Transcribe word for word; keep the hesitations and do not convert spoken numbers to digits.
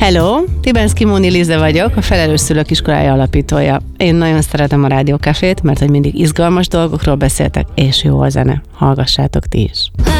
Hello, Tibenszky Móni Lize vagyok, a Felelős Szülők Iskolája alapítója. Én nagyon szeretem a Rádió Cafét, mert hogy mindig izgalmas dolgokról beszéltek, és jó a zene. Hallgassátok ti is!